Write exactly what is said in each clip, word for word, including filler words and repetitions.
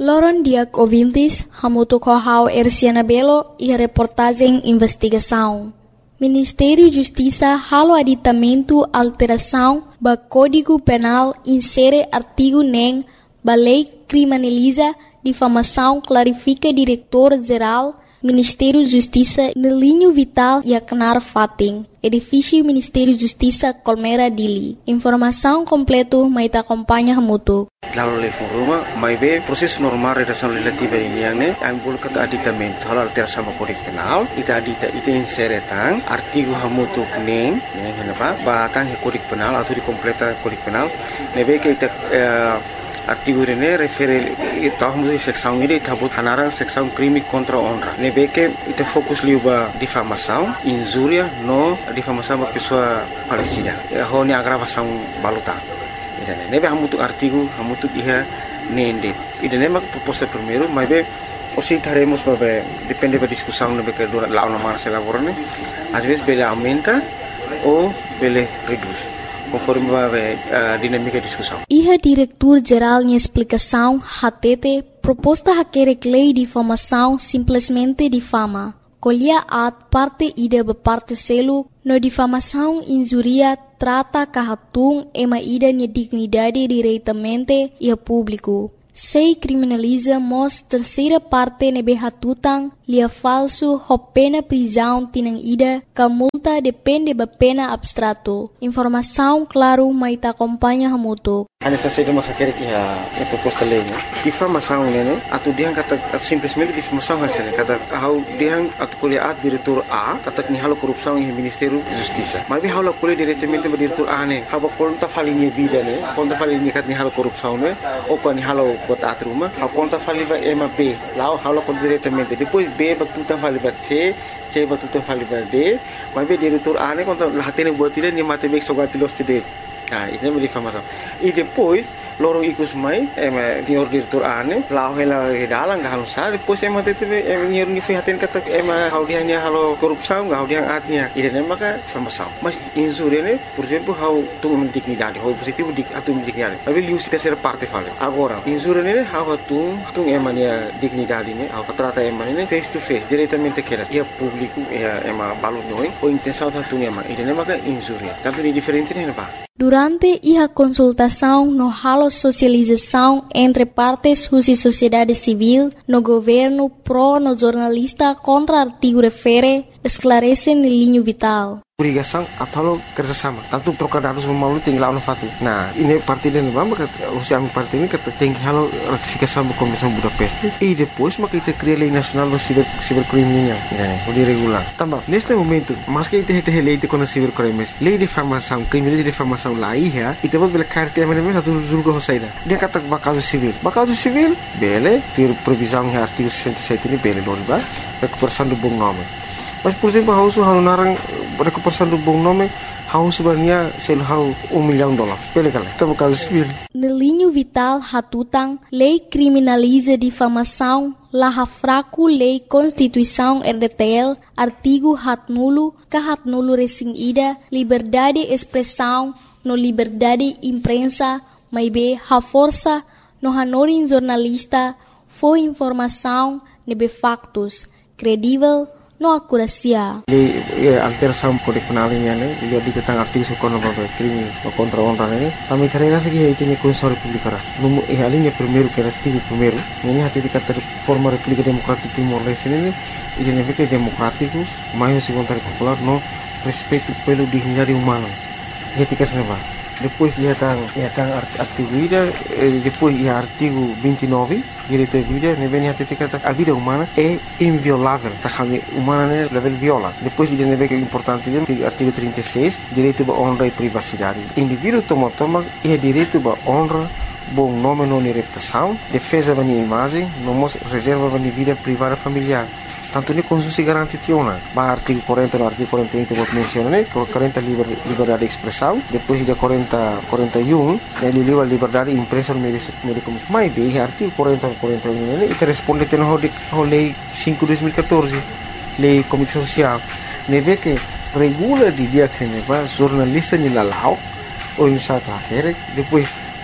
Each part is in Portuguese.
Loron Diak ouvintes, hamutu kohau Erciana Belo e a reportagem investigação. Ministério Justiça halo aditamento alteração ba Código Penal insere artigo nem ba lei criminaliza difamação clarifica diretor-geral Ministério Justiça no linho vital e acnar fating. Edifício Ministério Justiça Colmera Dili. Informação completo maita acompanha hamutu. Lalu level rumah, mai be proses normal redação legislativa ini yang ne, ambul kata aditamento hal alteração sama Kode Penal, ita adita ita insere tang artigo hamutu neng, neng kenapa? Batang he Kode Penal atau di completa Kode Penal, nebe ke ita uh, artigo ini refere ita hamutu seksão ini ita but hanarang seksão crime contra honra. Nebe ke ita fokus liuba difamação, injuria no difamação ba pessoa falecida. Ho ni agravação balutang. Idane nebe hamutu artigo hamutu iha nende idane mak proposta primeiro mas be osi taremos babe depende da discussão nebe que dura lá na mara se lavorane às vezes bele aumenta ou bele reduz conforme babe a dinâmica da discussão. Iha diretor geral em explicação hatete proposta haquere lei de difamação simplesmente difama. Colhia at parte ida be parte selo no difamação injuria trata kahatung ema ida ni dignidade diretamente e a público. Sei criminaliza mos terceira parte nebe hatutang lia falso ho pena prisão tinang ida ka multa depende ba pena abstrato. Informação claro maita acompanha hamuto. Hanya saja masa kira kia a proposta lei, difamação né, atu dia kata simplesmente difamação hasil kata how dia atu kuliah diretor A kata ni halo korupsi em Ministério Justiça. Mas bi halo kuliah diretamente ba diretor A ne, haba konta falinha vida ne, konta falinha kat ni halo korupsi ne, ou kan ni halo bota atruma, haba konta faliba ema B, lao halo kon diretamente. Depois B ba tutan faliba C, C ba tutan faliba D, mas bi diretor A ne konta lahatene buat tidak ni mate bek sogati los tidak. Ah, ini é difamação. E depois, loro ikus mai, é senhor diretor ane, lá ela dalang gahalo sa, depois é mate teve é senhor ni fihaten kata é ma how dia nia halo korupsão, how dia atnya. Ide nem maka difamação. Mas injuria ne, por exemplo, how tu dignidade, how positivo dik atu dignidade. Mas liu se terceira parte fala. Agora, injuria ne, how tu tu é mania dignidade ne, how trata é mania face to face, diretamente aquelas. E a público é é ma balu noi, ou intenção tu é ma. Ide nem maka injuria. Tanto de diferente ne ba. Durante a consultação no halo socialização entre partes e sociedade civil, no governo pro no jornalista contra artigo refere, esclarece no linho vital. Obrigação atau kerjasama. Tanto trocar dados malu tinggal no fati. Nah, ini parti dan bamba kata usia parti ini kata tinggi halo ratifikasi sama Komisi Budapest. E depois maka kita cria lei nasional do cyber cybercriminal, né? O de regular. Também neste momento, mas que kita kita lei de contra cybercrimes, lei de difamação, crime de difamação lá ia, e temos bela carta é mesmo satu julgo hosaida. Dia kata bakal civil. Bakal civil, bele, ter previsão em artigo sessenta e sete ini bele non ba? Recuperação do bom nome. Mas, por exemplo, a Hausu halo narang recuperação do bom nome, Hausu sebenarnya seluruh um milhão de dólares. Pele kala, kita bakal civil. No linho vital hatutang, lei criminaliza difamação, laha fraco lei Constituição R D T L, artigo hat nulo, ka hat nulo resing ida, liberdade expressão, no liberdade imprensa, mai be ha força, no hanorin jornalista, foi informação, nebe factos, credível, no akurasia. Di ya, alteração Kode Penal ini ane, dia di tentang artigo sekono babe crime contra honra ini. Kami carrega segi itu ni Constituição Republicana. Numu eh alinha primeiro que era artigo primeiro. Ini hati di kata forma República Democrática Timor-Leste ini, ini negara democrático, mais segundo popular no respeito pelo dignidade humana. Ketika senapa. Depois ia tang ia tang artigo ida, depois ia artigo vinte e nove, direito à vida, ne vem até kata a vida humana é inviolável, tá kami humana ne level viola. Depois ida ne vem importante dia artigo trinta e seis, direito à honra e privacidade. Indivíduo toma toma é direito à honra, bom nome não reputação, defesa da imagem, não reserva da vida privada familiar. Tanto ni Constitusi garante tiona, ba artigo quarenta no artigo quarenta e um que menciona né, quarenta liber, liberdade de expressão, depois de quarenta, quarenta e um, ele liba liberdade de imprensa no meio comunicação. Mas bem, artigo quarenta, quarenta e um, né, e responde tendo a lei cinco de dois mil e quatorze, lei comunicação social, ne vê que regula de dia que ne va jornalista ni lalau, ou em sata akhir, depois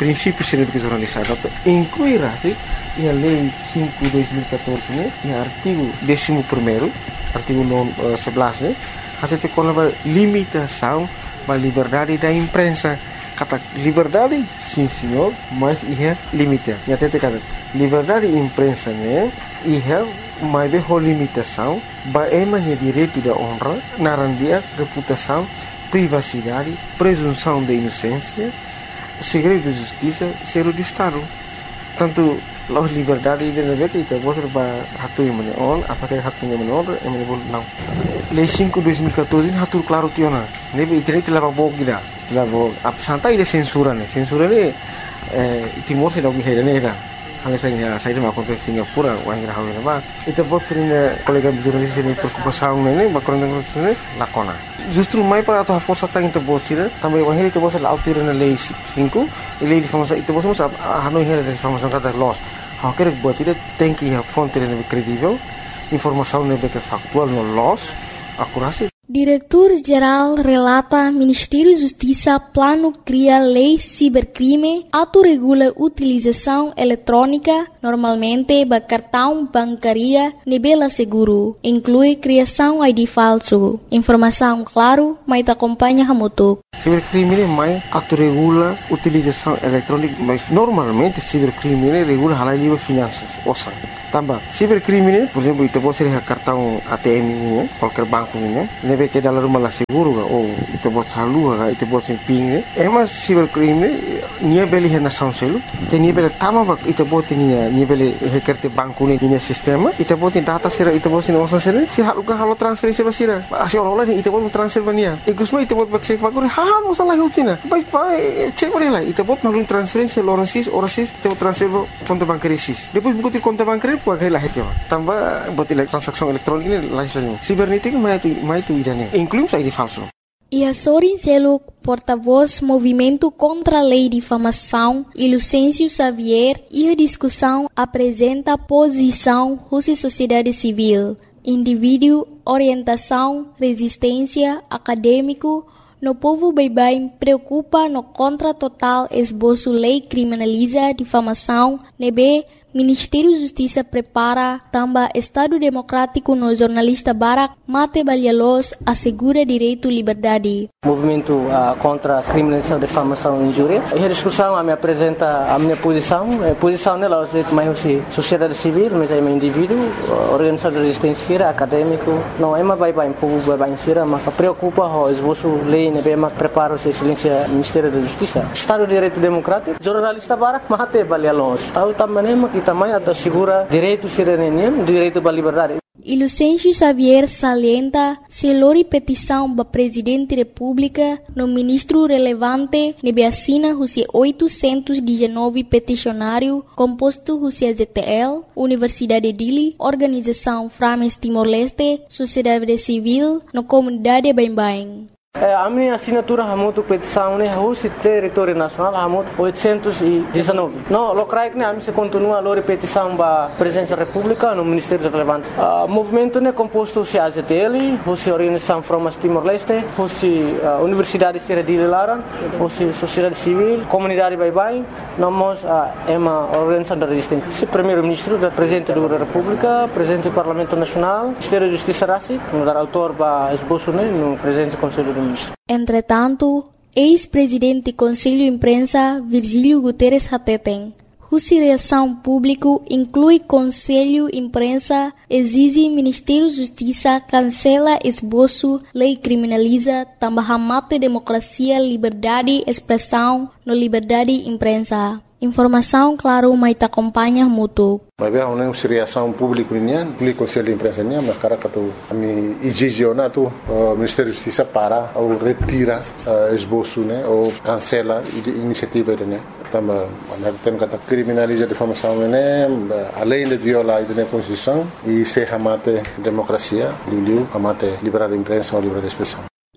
princípios de jornalismo, incluirá se a lei cinco de dois mil e catorze, né, e artigo décimo primeiro, artigo sebelas, né, até te coloca limitação da liberdade da imprensa. Kata liberdade, sim senhor, mas é limite. E até te kata liberdade da imprensa, né, é mais bem limitação, é mais direito da honra, narandia, reputação, privacidade, presunção de inocência, segredo de justiça, segredo de Estado. Tanto a liberdade de negara itu boleh berhatu yang mana on, apakah hatu yang mana on, yang mana boleh não. Lei cinco de dois mil e catorze hatu claro tiona. Nebe internet telah bawa kita, telah bawa. Apa santai dia censura ni, censura ni Timor se dah berhenti ni dah. Hal saya saya dah makan di Singapura, orang kira hawi nama. Itu buat sering kolega jurnalis ini preocupasi ni, bakoran dengan sini lakona. Justru mai para atau força tang itu buat sih, tambah orang itu buat selalu tiru na lei cinco, lei informasi itu buat semua hanoi hera informasi kata loss. Hak kerja buat itu tem que a fonte lebih kredibel, informasi lebih faktual no loss, akurasi. Diretor-Geral relata Ministério Justiça plano cria lei cibercrime, autorregula utilização eletrônica, normalmente ba cartão bancaria nebela seguro, inclui criação I D falso. Informação claro, mas acompanha hamutuk. Cibercrime mais autorregula utilização eletrônica, mas normalmente cibercrime regula halal livre finanças, osa. Tambah, cibercrime, por exemplo, itu boleh ser cartão A T M ini, qualquer banco ini, nebe ke dalam rumah lah seguro ga, oh, itu boleh salu ga, itu boleh simping ni. Emas cibercrime, nia beli hena sound selu, te nia beli tama bak, itu boleh nia, nia beli hekerte banco ni, nia sistema, itu boleh data sera, itu boleh osa sera, si halu ga halu transferensi basira, asi orang lain itu boleh transfer bania. Ikusma itu boleh cek bakuri, ha, masa lah yutina, baik baik, cek boleh lah, itu boleh nalun transferensi orang sis, orang sis, itu transfer konto bancaria sis. Depois buku konto bancaria pakai lah itu, tambah buat transaksi elektronik ini lain lain. Cibernética mais itu mais itu idane, inclui I D falso. E a Sorin Seluk, porta-voz Movimento contra a Lei de Difamação, e Lucêncio Xavier, e a discussão apresenta posição Rússia Sociedade Civil, indivíduo, orientação, resistência, acadêmico. No povo baibai preocupa no contra total esboço lei criminaliza difamação, nebe Ministério Justiça prepara também Estado Democrático no jornalista Barak Mate Balhalos assegura direito e liberdade. Movimento uh, contra a criminalização, difamação e injúria. E a discussão a me apresenta a minha posição. A posição nela é mais sociedade civil, mas é um indivíduo, organização de resistência, acadêmico. Não é uma baibai, povo baibai insira, mas preocupa o esboço lei, né, mas prepara o excelência Ministério da Justiça. Estado de Direito Democrático, jornalista Barak Mate Balhalos. Tahu também que também assegura direito cidadania, direito à liberdade. E Lucêncio Xavier salienta se lori petição para Presidente da República no ministro relevante nebe assina Rússia oitocentos e dezenove peticionário composto Rússia Z T L, Universidade de Dili, Organização Frames Timor-Leste, Sociedade Civil, no comunidade Bain-Bain. A minha assinatura é muito petição, né? Rússia território nacional é muito oitocentos e dezenove. Não, o que né? A minha continua a lore petição para a Presidência da República no Ministério Relevante. O movimento é composto de A Z T L, Rússia Organização Frames Timor-Leste, Rússia Universidade de Dili Laran, Rússia Sociedade Civil, Comunidade Baibai. Nós é uma organização de resistência. O Primeiro-Ministro, o Presidente da República, Presidente do Parlamento Nacional, Ministério da Justiça Rassi, o autor para esboço no Presidente do Conselho do Entretanto, ex-presidente do Conselho de Imprensa, Virgílio Guterres Hateten, Rússia Reação Público inclui Conselho de Imprensa, exige Ministério da Justiça, cancela esboço, lei criminaliza, também mata democracia, liberdade, expressão, no liberdade de imprensa. Informação, claro, mas te acompanha muito. Mas bem, uma reação pública nian, pelo Conselho de Imprensa nian, mas cara que tu, a mim exigiona tu, o Ministério da Justiça para ou retira esboço, né, ou cancela a iniciativa né. Também, nós temos que criminalizar a difamação né, além de violar a Constituição e se amate democracia, liu, amate liberdade de imprensa ou liberdade de expressão.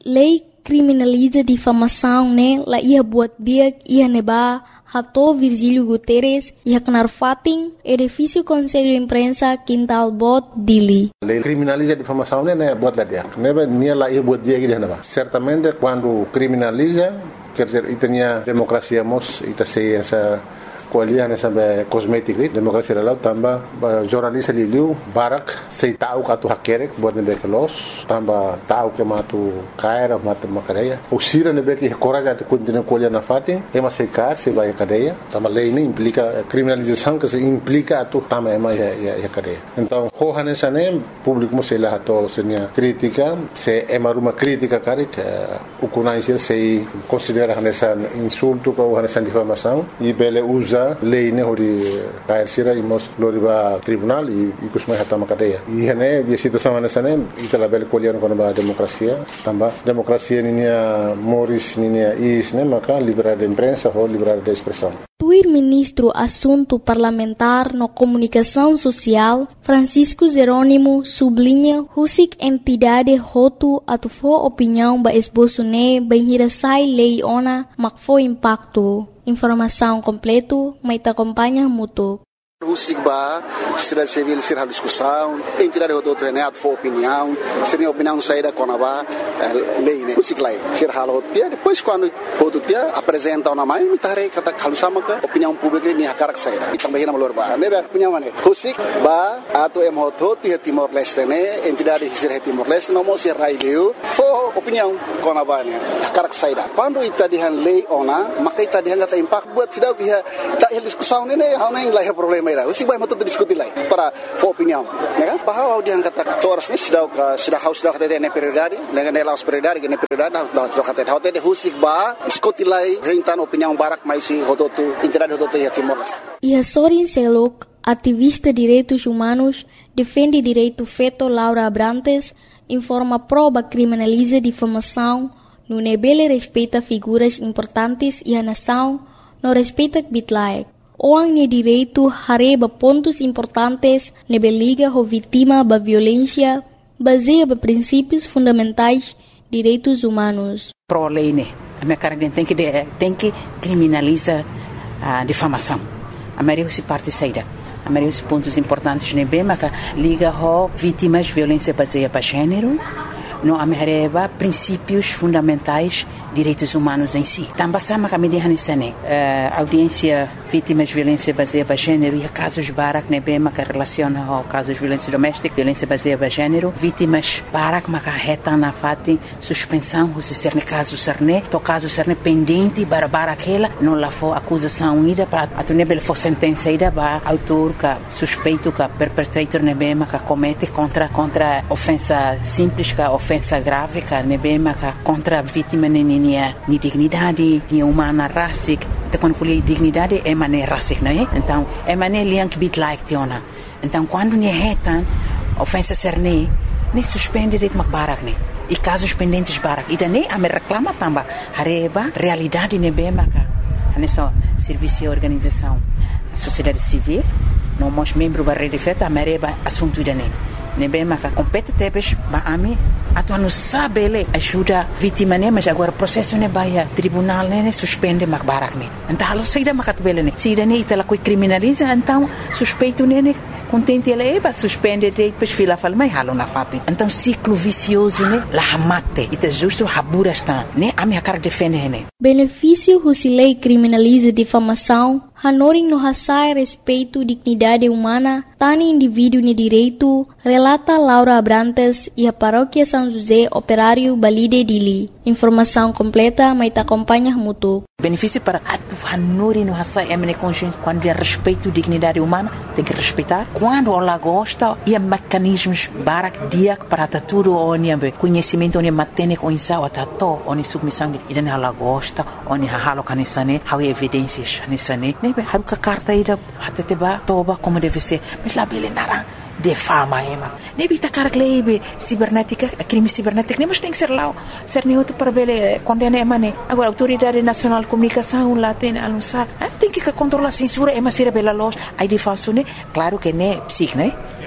lei criminaliza difamação, né? La ia buat dia ia neba hato Virgílio Guterres ia kenar fating edifício Conselho de Imprensa Quintal Bot Dili. A lei criminaliza difamação, né? Buat lá dia. Neba nia la ia buat dia que neba. Certamente quando criminaliza, quer dizer, e tinha democracia mos, e tá sei essa kualian essa cosmética, democracia lá tamba jornalista liu barak sei tahu katu hakerek buat nebe kelos tamba tahu que matu caira matu macareia o sira nebe que coragem de continuar kualian na fatin é mas sei car se vai a cadeia tamba lei nem implica criminalização que se implica atu tamba é mais a cadeia então hohan essa nem público sei lá to senia crítica se é uma crítica cara que o conhece sei considera essa insulto ou essa difamação e bele usa lei ne hori kair sira imos loriba tribunal e kusmai hatama cadeia e hene bi situação nessa né ita label kolian kono ba democracia tamba democracia ninia moris ninia is né maka liberdade de imprensa ou liberdade de expressão. Tuir ministro assunto parlamentar no comunicação social Francisco Jerônimo sublinha husik entidade hotu atufo opinião ba esboço ne banhira sai lei ona makfo impacto. Informação completo, mas te acompanha muito. O SIGBA, sociedade civil, ser a discussão, entidade do outro renato for opinião, seria opinião saída com a lei, né? O SIGLA, ser a rotia, depois quando o outro dia apresenta uma mãe, me tarei que está calusama que opinião pública nem a cara que saída. E também na malorba, né? Opinião né? O SIGBA, ato é muito tinha Timor Leste, né? Entidade de ser Timor Leste, não mostra raio, for opinião com a mãe, a cara que saída. Quando está de lei ona, mas está de hanga impacto buat cidade que está discussão, né? Não nem lá é problema. O SIGBA muito discutir lá para for opinião, né? Bahwa dia angkat toras ni sudah sudah haus sudah kata ne prioridade, dengan nelas prioridade, ne prioridade dah sudah kata hotel de o SIGBA discutir lá rentan opinião barak mais si hototu entidade hototu ya Timor Leste. E a Sorin Selok, ativista de direitos humanos, defende direito feto Laura Abrantes, informa prova criminaliza difamação, no nebele respeita figuras importantes e a nação, no respeita bitlaek. Orang ni direito hareba pontos importantes nebe liga ho vítima ba violência baseia ba princípios fundamentais direitos humanos. Pro lei né, a minha cara tem que tem que criminalizar a difamação. A maioria se parte saída. A maioria dos pontos importantes nebe mas liga ho vítimas violência baseia ba gênero. No amereba princípios fundamentais direitos humanos em si. Também sama kami di hanisane uh, audiência vítimas de violência baseada em gênero e casos barak nebe maka relaciona ao casos de violência doméstica, violência baseada em gênero, vítimas barak maka reta na fati suspensão se ser caso serne, to caso serne pendente para barakela não lá for acusação ida para atunebel for sentença ida ba autor ka suspeito ka perpetrator nebe maka comete contra contra ofensa simples ka ofensa grave ka nebe maka contra vítima nini ni dignidade, ni humana racic, então quando falei dignidade é maneira racic, não é? Então é maneira liang bit like tiona. Então quando ni retan ofensa serne, ni suspende det mak barak ne. E casos pendentes barak. E daí a me reclama tamba hareba realidade ne be maka. Nessa serviço e organização, sociedade civil, não mos membro da rede feta a mereba assunto dane. Ne be maka competitebes ba ami atu não sabe ele ajuda vítima né mas agora processo né vai tribunal né suspende mak barak né então halo saída makat bele né saída né itala coi criminaliza então suspeito né contente ele é suspende depois fila fala mas halo na fati então ciclo vicioso né la mate ita justo habura está né a minha cara defende né benefício se lei criminaliza difamação hanoring no hasai respeito dignidade humana tani indivíduo ne direito relata Laura Abrantes e a paróquia São José Operário Balide Dili. Informação completa, mas te acompanha muito. Benefício para a hanuri no hasai é minha consciência quando é respeito dignidade humana tem que respeitar quando ela gosta e mecanismos barak dia para tudo onde conhecimento onde matene com insau atato onde submissão e dan ela gosta onde halo kanisane how evidências nisane nebe haruka carta ida hateba toba como deve ser mas lá bele nara de fama ema nebe ta cara klebe cibernética crime cibernético nem mas tem que ser lá ser nem outro para bele condena emane agora autoridade nacional de comunicação lá tem anunciar tem que controlar a censura ema ser bela loja aí de falso né claro que né psic né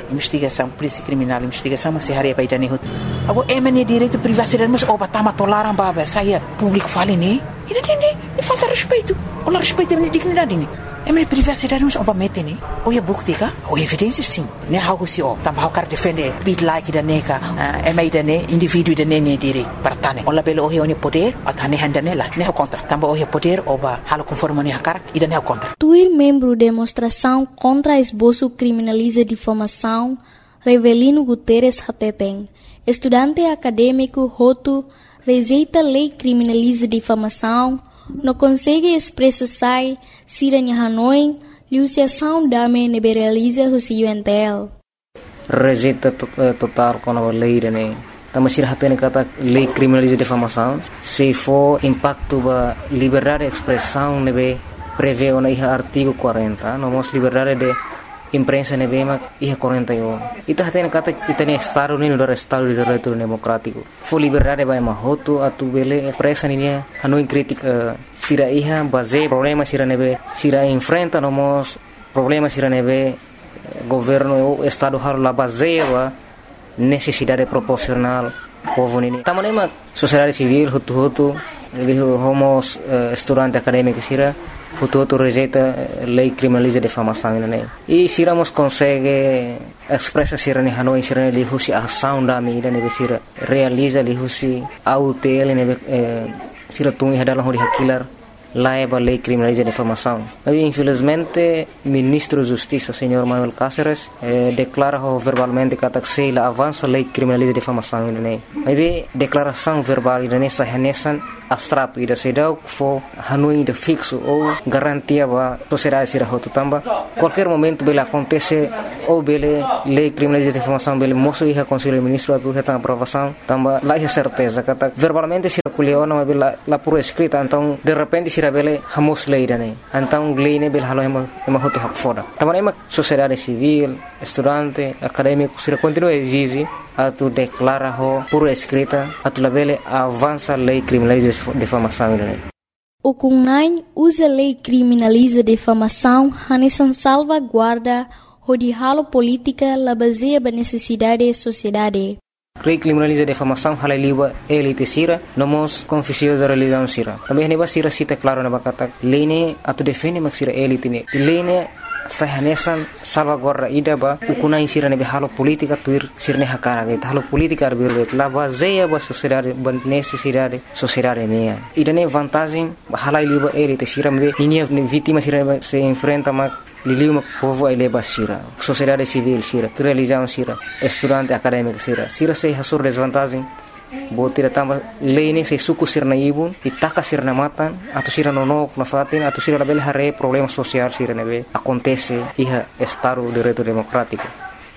investigação, polícia criminal, investigação, mas se haria para ir hut. Abo emane direito privacidade, mas oba tama tolaram baba, saia público fale ne. E não e falta respeito. Olha respeito a minha dignidade ne. Emane privacidade mas oba mete ne. Ou é bukti ka? Ou evidência sim. Ne algo se o, tamba o cara defende bit like da neka, emai da ne indivíduo da ne ne direito para tane. Olha belo o he poder, atane handa nela, ne o contra. Tamba o he poder oba halo conforme ne hakar, ida ne o contra. Tuir membro demonstração contra esboço criminaliza difamação, Revelino Guterres Hateteng, estudante acadêmico Hotu, rejeita lei criminaliza difamação, não consegue expressar sai, siranya Hanoi, liusiação dame neberaliza o C U N T L. Rejeita total com a lei, né? Tama sira hatene kata lei criminaliza difamação, se for impacto ba liberdade de expressão nebe prevê o iha artigo quarenta, nomos liberdade de imprensa nebe mak iha quarenta e um. Ita hatene kata itane estado ni no estado de direito democrático. Fo liberdade ba mahoto atu bele expressa ni hanu crítica sira iha base problema sira nebe sira enfrenta nomos problema sira nebe governo o estado haro la base wa necessidade proporcional povo ni. Tamane mak sociedade civil hutu hutu homos uh, estudante acadêmico sira hutu rejeita lei criminaliza difamação né e siramos consegue expressa sira ni Hanoi sira ni husi ação da mídia ne sira realiza li husi autel ne sira tungi hadalah hori hakilar laiba lei criminaliza difamação. Mas infelizmente ministro de Justiça senhor Manuel Cáceres eh, declara verbalmente que se la avança lei criminaliza difamação né. Mas declaração verbal ne sahanesan abstrato ida sedau fo Hanoi de fixo ou garantia ba sociedade sira hotu tamba qualquer momento bela acontece ou bele lei criminaliza difamação bele moço iha conselho ministro atu heta aprovação tamba lá é certeza que verbalmente sira kuliona mas bela la pura escrita então de repente sira bele hamos lei dane então lei ne bele halo ema ema hotu hak foda tamba ema sociedade civil estudante acadêmico sira continua exige atu declara ho pura escrita atu labele avança lei criminaliza difamação né. O Kunai usa lei criminaliza difamação hanesan salvaguarda hodi halo política la baseia ba necessidade sociedade. Lei criminaliza difamação halaliwa elite sira nomos confusiosa religião sira. Também neba sira cita claro na bakata lei ne atu defende mak sira elite ne. Lei ne sahanesan salvaguarda ida ba ukunai sira nebe halo politika tuir sirne hakara be halo politika arbirbe la baseia ba sociedade ba necessidade sociedade ne ida ne vantagem halai liba elite sira me ninia vítima sira se enfrenta ma liliu povo ai leba sira sociedade civil sira religião sira estudante acadêmico sira sira se hasur desvantagem bo tira tamba lei ne se suku sirna ibun itaka sirna matan atau sira nonok na fatin atau sira label hare problema social sira nebe acontece iha estado de direito democrático.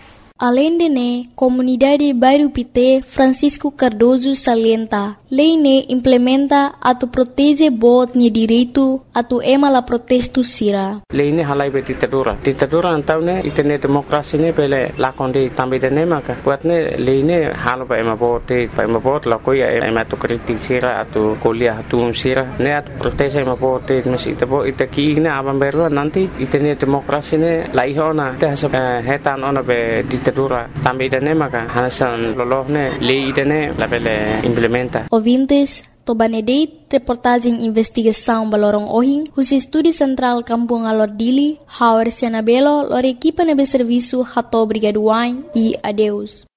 Além de ne, comunidade Bairro Pité Francisco Cardoso salienta, lei ne implementa atu protege bot ni direito atu ema la protesto sira. Lei ne halai be ditadura. Ditadura antau ne itene demokrasi ne bele lakonde tambe de ne maka. Buat ne lei ne halo ba ema bote, ba ema bot la koya ema tu kritik sira atu kuliah atu sira ne atu protege ema bote mesi itabo itaki ne abang beru nanti itene demokrasi ne laihona te hasab hetan ona be ditadura tambe de ne maka hanasan lolohne lei de ne la bele implementa. Ouvintes, Tobanedeit, reportagem investigação Balorong Ohing, os Estúdio Central Kampung Alordili, Hauer Sianabelo, lor equipa nebe serviço Hato Brigaduain e adeus.